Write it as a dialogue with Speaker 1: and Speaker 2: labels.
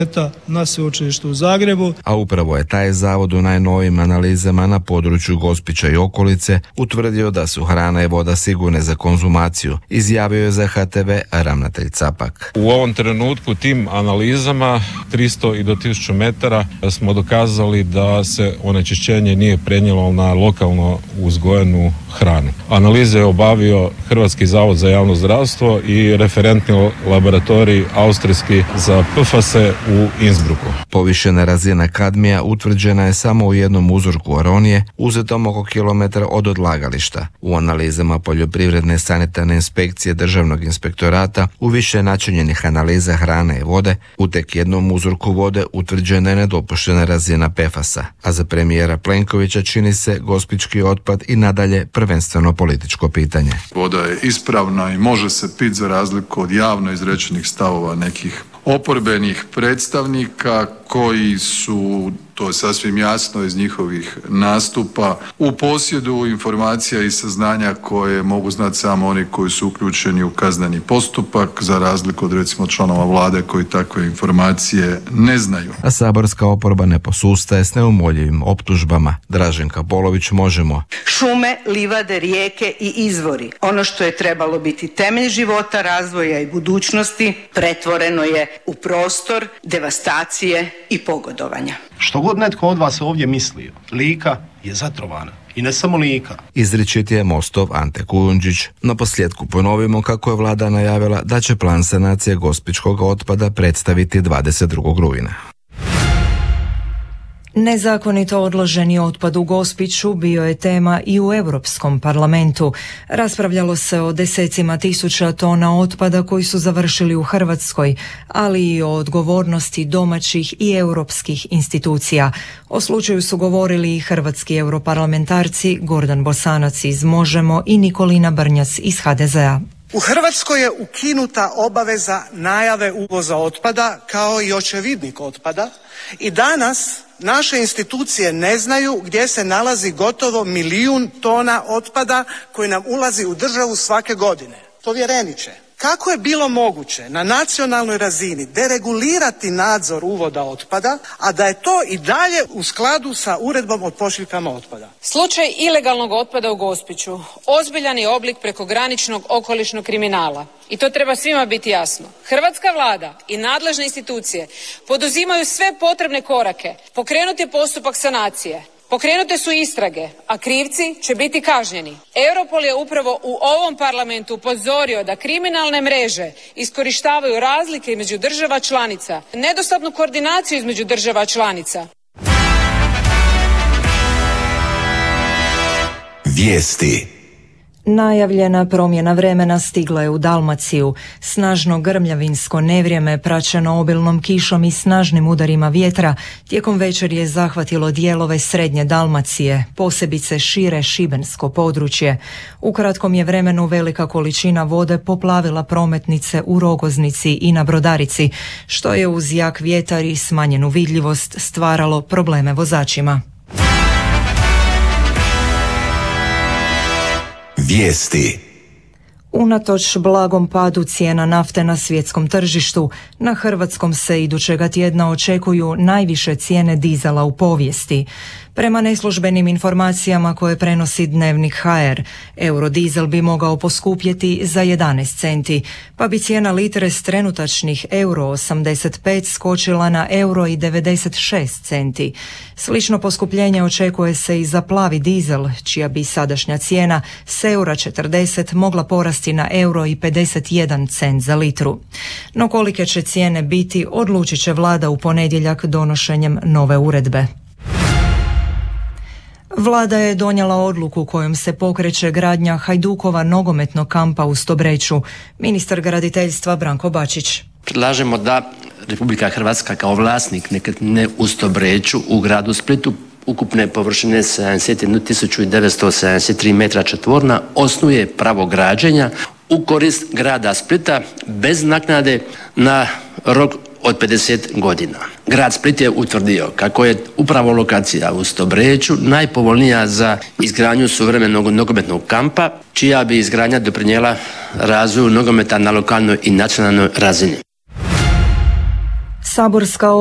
Speaker 1: na sveučilištu u Zagrebu.
Speaker 2: A upravo je taj zavod u najnovijim analizama na području Gospića i okolice utvrdio da su hrana i voda sigurne za konzumaciju, izjavio je za HTV ravnatelj Capak.
Speaker 3: U ovom trenutku tim analizama 300 i do 1000 metara smo dokazali da se onečišćenje nije prenijelo na lokalno uzgojenu hranu. Analize je obavio Hrvatski zavod za javno zdravstvo i referentni laboratorij austrijski za PFAS u Innsbrucku.
Speaker 2: Povišena razina kadmija utvrđena je samo u jednom uzorku aronije, uzetom oko kilometra od odlagališta. U analizama poljoprivredne sanitarne inspekcije Državnog inspektorata u više načinjenih analiza hrane i vode, u tek jednom uzorku vode utvrđena je nedopuštena razina PFAS-a, a za premijera Plenkovića čini se gospićki otpad i nadalje prvenstveno političko pitanje.
Speaker 4: Voda je ispravna i može se piti za razliku od javno izrečenih stavova nekih oporbenih predstavnika koji su, to je sasvim jasno iz njihovih nastupa, u posjedu informacija i saznanja koje mogu znati samo oni koji su uključeni u kazneni postupak, za razliku od recimo članova vlade koji takve informacije ne znaju.
Speaker 2: A saborska oporba ne posustaje s neumoljivim optužbama. Draženka Polović, Možemo.
Speaker 5: Šume, livade, rijeke i izvori. Ono što je trebalo biti temelj života, razvoja i budućnosti pretvoreno je u prostor devastacije i pogodovanja.
Speaker 6: Što god netko od vas ovdje mislio, Lika je zatrovana. I ne samo Lika.
Speaker 2: Izričit je Mostov Ante Kujundžić. Na posljedku ponovimo kako je vlada najavila da će plan sanacije gospićkog otpada predstaviti 22. rujna.
Speaker 7: Nezakonito odloženi otpad u Gospiću bio je tema i u Europskom parlamentu. Raspravljalo se o desecima tisuća tona otpada koji su završili u Hrvatskoj, ali i o odgovornosti domaćih i europskih institucija. O slučaju su govorili i hrvatski europarlamentarci Gordan Bosanac iz Možemo i Nikolina Brnjac iz HDZ-a.
Speaker 8: U Hrvatskoj je ukinuta obaveza najave uvoza otpada kao i očevidnik otpada i danas naše institucije ne znaju gdje se nalazi gotovo 1 milijun tona otpada koji nam ulazi u državu svake godine. Povjereniče, kako je bilo moguće na nacionalnoj razini deregulirati nadzor uvoda otpada, a da je to i dalje u skladu sa uredbom o pošiljkama otpada?
Speaker 9: Slučaj ilegalnog otpada u Gospiću ozbiljan je oblik prekograničnog okolišnog kriminala. I to treba svima biti jasno. Hrvatska vlada i nadležne institucije poduzimaju sve potrebne korake. Pokrenut je postupak sanacije. Pokrenute su istrage, a krivci će biti kažnjeni. Europol je upravo u ovom parlamentu upozorio da kriminalne mreže iskorištavaju razlike između država članica, nedostatnu koordinaciju između država članica.
Speaker 10: Vijesti.
Speaker 7: Najavljena promjena vremena stigla je u Dalmaciju. Snažno grmljavinsko nevrijeme praćeno obilnom kišom i snažnim udarima vjetra tijekom večeri je zahvatilo dijelove srednje Dalmacije, posebice šire šibensko područje. U kratkom je vremenu velika količina vode poplavila prometnice u Rogoznici i na Brodarici, što je uz jak vjetar i smanjenu vidljivost stvaralo probleme vozačima.
Speaker 10: Vijesti.
Speaker 7: Unatoč blagom padu cijena nafte na svjetskom tržištu, na hrvatskom se idućega tjedna očekuju najviše cijene dizela u povijesti. Prema neslužbenim informacijama koje prenosi Dnevnik HR, eurodizel bi mogao poskupjeti za 11 centi, pa bi cijena litre s trenutačnih euro 85 skočila na euro i 96 centi. Slično poskupljenje očekuje se i za plavi dizel, čija bi sadašnja cijena s eura 40 mogla porasti na euro i 51 cent za litru. No kolike će cijene biti, odlučit će vlada u ponedjeljak donošenjem nove uredbe. Vlada je donijela odluku kojom se pokreće gradnja Hajdukova nogometnog kampa u Stobreću. Ministar graditeljstva Branko Bačić.
Speaker 11: Predlažemo da Republika Hrvatska kao vlasnik nekretnine u Stobreću u gradu Splitu ukupne površine 71.973 metra četvorna osnuje pravo građenja u korist grada Splita bez naknade na rok od 50 godina. Grad Split je utvrdio kako je upravo lokacija u Stobreću najpovoljnija za izgradnju suvremenog nogometnog kampa, čija bi izgradnja doprinijela razvoju nogometa na lokalnoj i nacionalnoj razini.
Speaker 7: Saborska